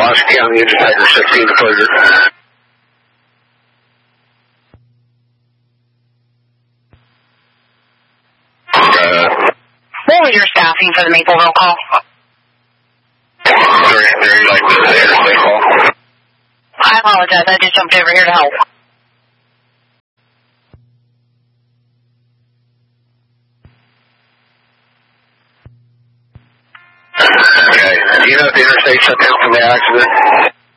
Washington County Engine Tiger 16 to pleasure. What was your staffing for the Mapleville call? Very like the interstate call. I apologize. I just jumped over here to help. Okay. Do you know if the interstate shut down from the accident?